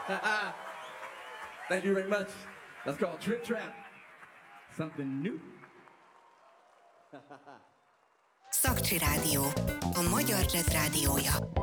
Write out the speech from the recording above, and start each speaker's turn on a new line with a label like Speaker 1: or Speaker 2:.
Speaker 1: Thank you very much. That's called Trip Trap. Something new.
Speaker 2: Szakcsi Rádió, a magyar jazz rádiója.